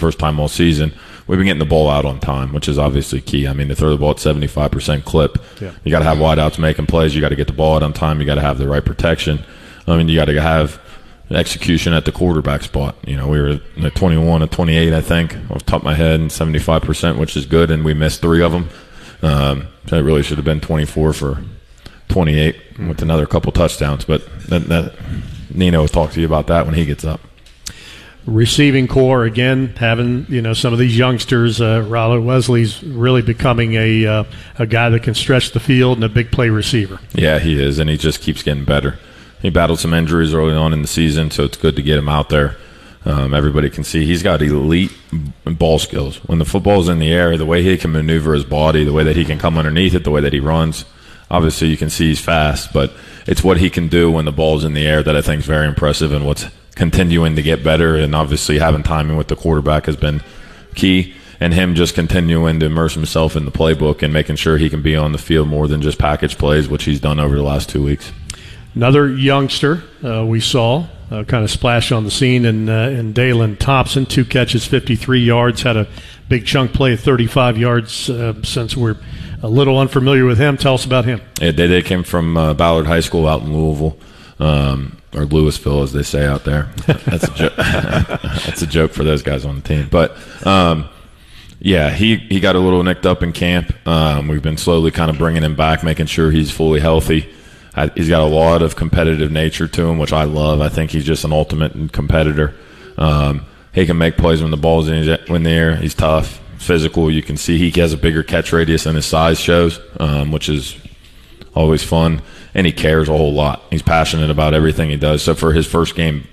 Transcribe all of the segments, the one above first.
first time all season. We've been getting the ball out on time, which is obviously key. I mean, to throw the ball at 75% clip, you got to have wideouts making plays. You got to get the ball out on time. You got to have the right protection. I mean, you got to have execution at the quarterback spot. You know, we were at 21 of 28, I think, off the top of my head, and 75%, which is good, and we missed 3 of them. So it really should have been 24 for 28 with another couple touchdowns. But that Nino will talk to you about that when he gets up. Receiving core, again, having, you know, some of these youngsters. Ryler Wesley's really becoming a guy that can stretch the field and a big play receiver. Yeah, he is, and he just keeps getting better. He battled some injuries early on in the season, so it's good to get him out there. Everybody can see he's got elite ball skills. When the football's in the air, the way he can maneuver his body, the way that he can come underneath it, the way that he runs, obviously you can see he's fast, but it's what he can do when the ball's in the air that I think is very impressive, and what's continuing to get better. And obviously having timing with the quarterback has been key, and him just continuing to immerse himself in the playbook and making sure he can be on the field more than just package plays, which he's done over the last 2 weeks. Another youngster we saw kind of splash on the scene in Dalen Thompson. 2 catches, 53 yards, had a big chunk play of 35 yards. Since we're a little unfamiliar with him, tell us about him. Yeah, they came from Ballard High School out in Louisville, or Louisville, as they say out there. That's a joke. That's a joke for those guys on the team. But, yeah, he got a little nicked up in camp. We've been slowly kind of bringing him back, making sure he's fully healthy. He's got a lot of competitive nature to him, which I love. I think he's just an ultimate competitor. He can make plays when the ball's in the air. He's tough, physical. You can see he has a bigger catch radius than his size shows, which is always fun. And he cares a whole lot. He's passionate about everything he does. So for his first game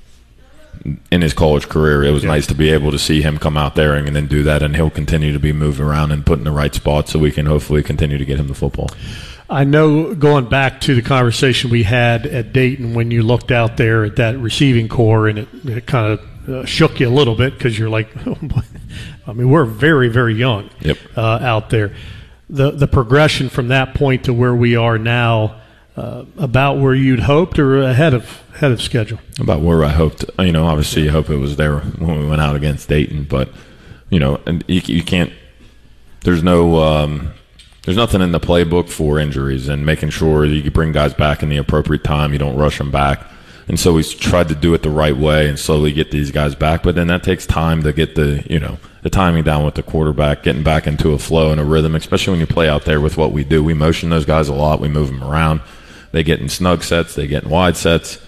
in his college career, it was nice to be able to see him come out there and then do that. And he'll continue to be moved around and put in the right spot so we can hopefully continue to get him the football. I know, going back to the conversation we had at Dayton when you looked out there at that receiving core, and it kind of shook you a little bit because you're like, oh boy. I mean, we're very, very young out there. The progression from that point to where we are now, about where you'd hoped or ahead of schedule? About where I hoped. You know, obviously you hope it was there when we went out against Dayton, but, you know, and you can't – there's nothing in the playbook for injuries and making sure that you bring guys back in the appropriate time. You don't rush them back. And so we tried to do it the right way and slowly get these guys back. But then that takes time to get the timing down with the quarterback, getting back into a flow and a rhythm, especially when you play out there with what we do. We motion those guys a lot. We move them around. They get in snug sets. They get in wide sets.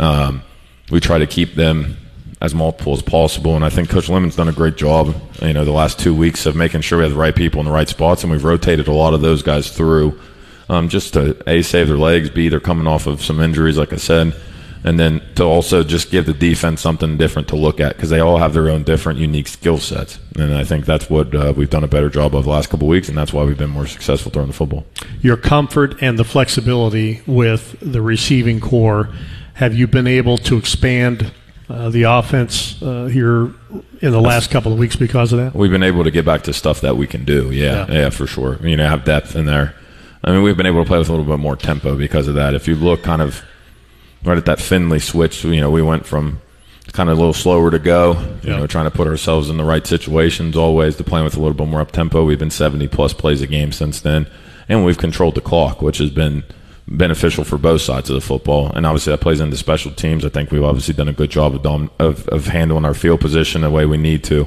We try to keep them as multiple as possible, and I think Coach Lemon's done a great job, you know, the last 2 weeks of making sure we have the right people in the right spots, and we've rotated a lot of those guys through just to, A, save their legs, B, they're coming off of some injuries, like I said, and then to also just give the defense something different to look at because they all have their own different, unique skill sets, and I think that's what we've done a better job of the last couple of weeks, and that's why we've been more successful throwing the football. Your comfort and the flexibility with the receiving core, have you been able to expand the offense here in the last couple of weeks because of that? We've been able to get back to stuff that we can do, yeah, for sure. You know, have depth in there. I mean, we've been able to play with a little bit more tempo because of that. If you look kind of right at that Finley switch, you know, we went from kind of a little slower to go, you know, trying to put ourselves in the right situations always to playing with a little bit more up-tempo. We've been 70-plus plays a game since then, and we've controlled the clock, which has been beneficial for both sides of the football, and obviously that plays into special teams. I think we've obviously done a good job of handling our field position the way we need to.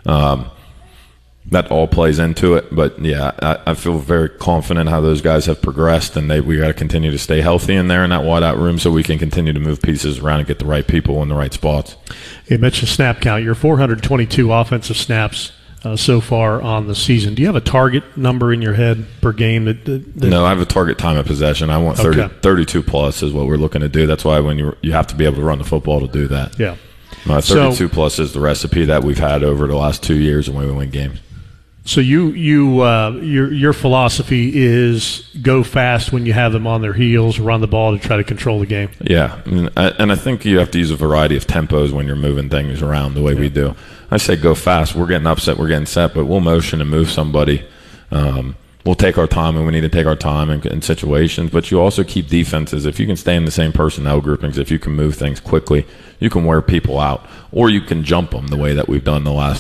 That all plays into it, but yeah, I feel very confident how those guys have progressed, and we got to continue to stay healthy in there in that wide out room so we can continue to move pieces around and get the right people in the right spots. You mentioned snap count. You're 422 offensive snaps so far on the season. Do you have a target number in your head per game? No, I have a target time of possession. I want 32 plus is what we're looking to do. That's why when you have to be able to run the football to do that. Yeah. 32 plus is the recipe that we've had over the last 2 years and when we win games. So your philosophy is go fast when you have them on their heels, run the ball to try to control the game. Yeah, and I think you have to use a variety of tempos when you're moving things around the way we do. I say go fast. We're getting upset, we're getting set, but we'll motion and move somebody. We'll take our time, and we need to take our time in situations. But you also keep defenses. If you can stay in the same personnel groupings, if you can move things quickly, you can wear people out, or you can jump them the way that we've done the last